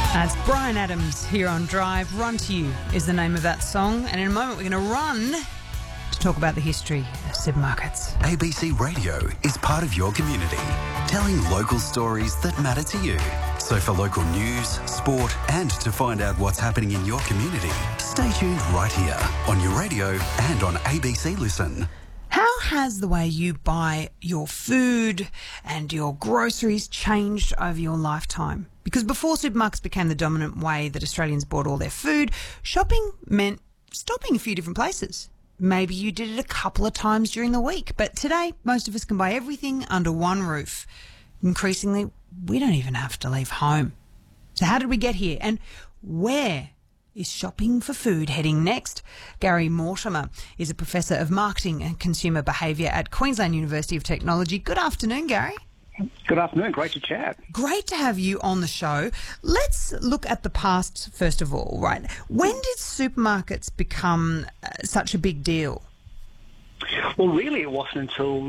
That's Bryan Adams here on Drive. Run to You is the name of that song. And in a moment, we're going to run to talk about the history of supermarkets. ABC Radio is part of your community, telling local stories that matter to you. So for local news, sport, and to find out what's happening in your community, stay tuned right here on your radio and on ABC Listen. How has the way you buy your food and your groceries changed over your lifetime? Because before supermarkets became the dominant way that Australians bought all their food, shopping meant stopping a few different places. Maybe you did it a couple of times during the week, but today most of us can buy everything under one roof. Increasingly, we don't even have to leave home. So how did we get here? And where is shopping for food heading next? Gary Mortimer is a professor of marketing and consumer behaviour at Queensland University of Technology. Good afternoon, Gary. Good afternoon. Great to chat. Great to have you on the show. Let's look at the past first of all, right? When did supermarkets become such a big deal? Well, really, it wasn't until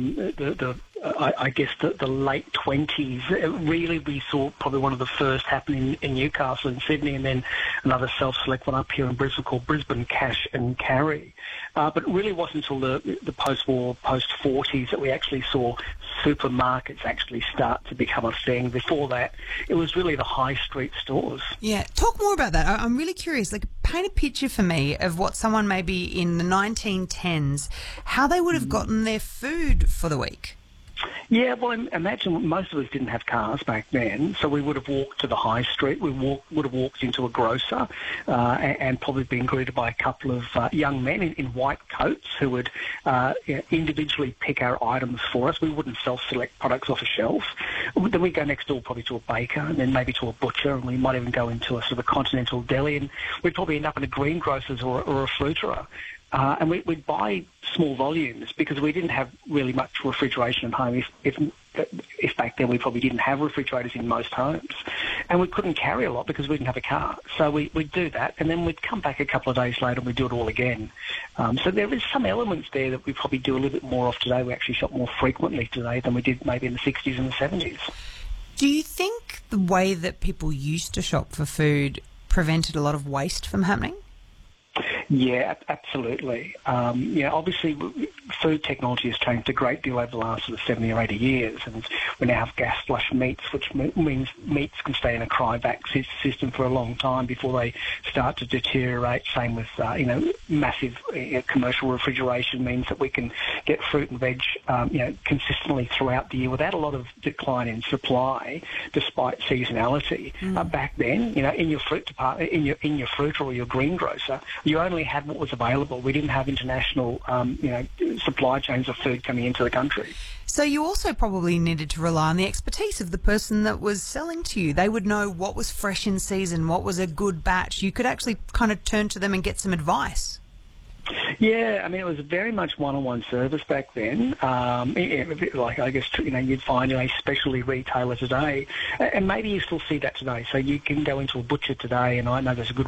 I guess the late 20s. Really, we saw probably one of the first happening in Newcastle and Sydney, and then another self-select one up here in Brisbane called Brisbane Cash and Carry. But it really wasn't until the post-war, post-40s that we actually saw supermarkets actually start to become a thing. Before that, it was really the high street stores. Yeah, talk more about that. I'm really curious. Like, paint a picture for me of what someone maybe in the 1910s, how they would have gotten their food for the week. Yeah, well, imagine most of us didn't have cars back then, so we would have walked to the high street. We would have walked into a grocer and probably been greeted by a couple of young men in white coats who would individually pick our items for us. We wouldn't self-select products off a shelf. Then we'd go next door probably to a baker and then maybe to a butcher, and we might even go into a sort of a continental deli, and we'd probably end up in a greengrocer's or a fruiterer. And we'd buy small volumes because we didn't have really much refrigeration at home. If back then we probably didn't have refrigerators in most homes, and we couldn't carry a lot because we didn't have a car. So we'd do that, and then we'd come back a couple of days later and we'd do it all again. So there is some elements there that we probably do a little bit more of today. We actually shop more frequently today than we did maybe in the 60s and the 70s. Do you think the way that people used to shop for food prevented a lot of waste from happening? Yeah, absolutely. Obviously, food technology has changed a great deal over the last sort of 70 or 80 years, and we now have gas flush meats, which means meats can stay in a cryovac system for a long time before they start to deteriorate. Same with, massive commercial refrigeration means that we can get fruit and veg, consistently throughout the year without a lot of decline in supply, despite seasonality. Back then, in your fruit department, in your fruit or your greengrocer, you only had what was available. We didn't have international, supply chains of food coming into the country. So you also probably needed to rely on the expertise of the person that was selling to you. They would know what was fresh in season, what was a good batch. You could actually kind of turn to them and get some advice. Yeah, I mean, it was very much one-on-one service back then. Like, I guess, you'd find a specialty retailer today, and maybe you still see that today. So you can go into a butcher today, and I know there's a good